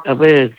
Abe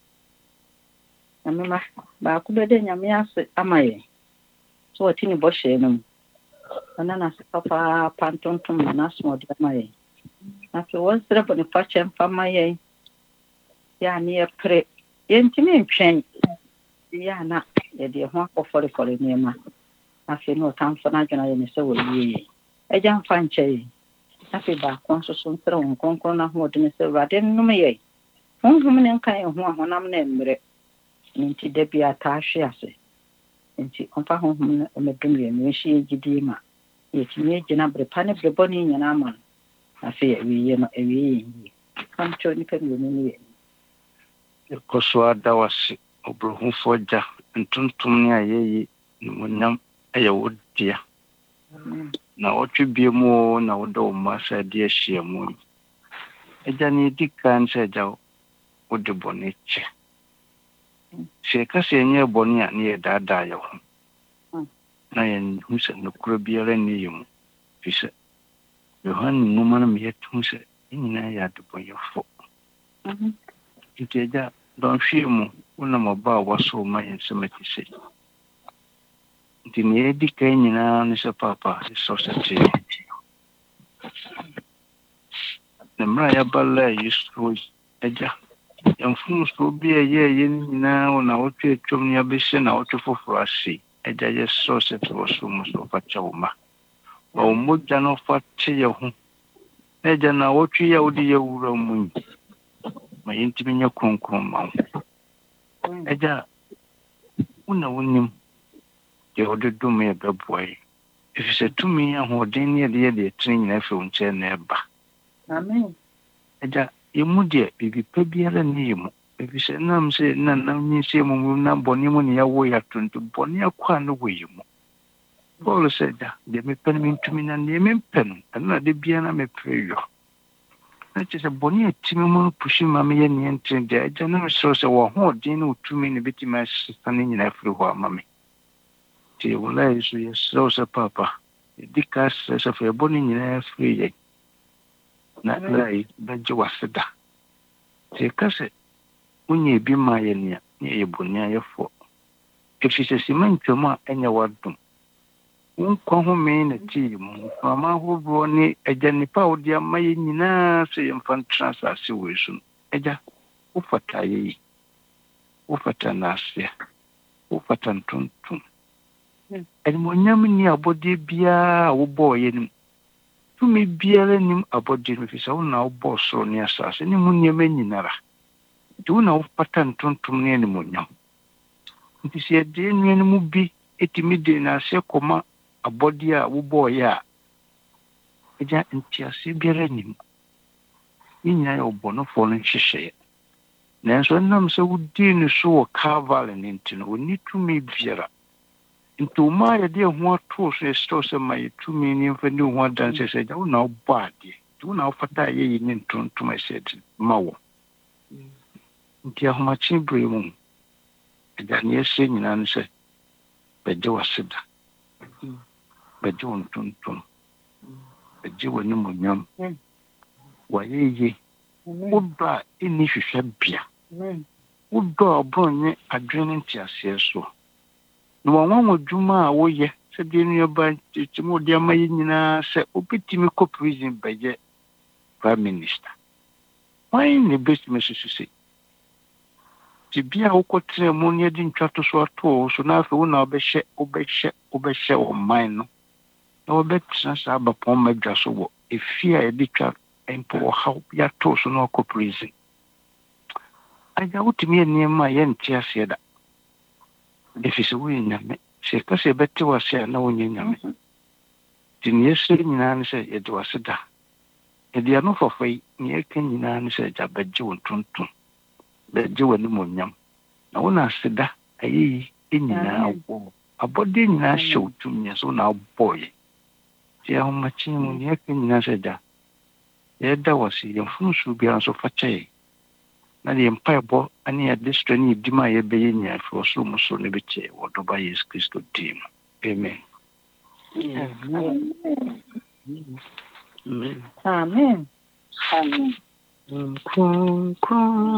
Amema ba ku bede nyame ase amaye. So watini boshe no. Ana na papa pantontom na so de amaye. Na so wonsere bone fache mfamaye. Ya ne pre. Yentimi ntwen. Ya na ye de ho akofore niema. Na se no tamfo na dwena ye ne se wo yiye. Eja mfa nche. Na se ba kon so so ntere won konkon na ho de ne se wade nnum ye. Honhom ne nkan ho ahonam na mmere. Nti da bia ta ahwe ase. Nti onfa honhom na omedum ye no hye gidi ma. Ye timi gina brepa ne brebo ne nyina ma. Afi ewiye no ewiye yi. Kam cho ni pe ni ye. koso adawase obrohufo ja ntuntum ne ayeyi munam eye wodia. Na otwebie mu na wodo masa de ahia mu. Eja ne dikan se ja wode boneche. Se ka se nye boni a ne dada ya ho. Na ye nhusa no kuro biara ne yemu. Fise Yohane numana me yetu se nyina ya de boyefo. Iteja don hwemu wona maba waso ma yensemati se. Nti ne dikan nyina ne se papa so sete. Nemra ya balla yisro eja yamfunu so bi ye nyina wona wotwe twom ne abehye na wotwe foforo ahye eja ye so sete wo so mo so facha wo ma o mogya no fache ye ho eja na wotwe ya wodi ye wura mu ma yentimi nya kronkron ma eja una wonim ye ododum ye beboy efise tumi ahoden ne de trin nyina fe unche na eba. Amen. Eja yemu de bibi pa biara ne yemu efise nam se na nyi se mu na boni mu ne yawo ya tuntu boni akwa no woyemu. Paul said that de me pen mi tumi na ne me pen na de bia na me preyo. Na che se boni atimi mu pushi ma me ye ne entren de eja na me so se wo ho din no tumi ne bitima sane nyina firi ho ama me. Ti wala isu ye so se papa dikas se fe boni nyina firi ye. Na lai beje waseda. Ti kase unye bi ma ye ne ye boni ayefo. Efise simantwoma enya wadum. Unkwa ho me na ti mu mama ho bro ni eja nipa odi amaye nyina se yemfantra asase wesu eja ufata yi ufata nase ufata ntuntum edmonyam ni abode bia wo boye nim tumi biara nim abode no fisa wo na wo boso ni asase ni mu nyema nyinara tu na ufata ntuntum ni edmonyam nti se de nenu mu bi etimi de na se koma abodi a wo boy a eja ntiase biara nim nyina yo bono fo no hwehwe nanso nam se wudi ni so wo carval ni ntino oni tumi biara ntoma ya de ho ato so esto se mai tumi ni mfa ni ho adanse se ja wo na wo baade wo na wo fata ye ni ntontom eseti mawo nti ahomachi bremu eja ni ese nyina no se beje waseda beje ntontom beje woni munyam wayeye woba ini hwehwe bia wodo obonye adwene ntiase so no wanwo dwuma a woye se de nuaba timo de amaye nyina se obetimi ko prison beje prime minister why ne best message ti bia wokotre mu ne di ntwato so ato so na afi wo na obehye o mine no na obetra sa abapon madwa so wo efia e ditwa empo how ya to so no ko prison aja utimi niema ye ntiase da efise wo nyame se ka se beti wase na wo nyame ti ne se nyina ne se ye de wase da e dia no fofai ne ka nyina ne se ja beje wontonton beje wani monyam na wo na seda ayi nyina wo abode nyina show tum ne so na boy ti a homachi mu ne ka nyina se da ye da wase ye funsu bia so fache na de empaibo ani ya distrani dima ye beye nya fo so muso ne beche wodo ba Yesu Kristo dim. Amen. Amen. Amen. Amen.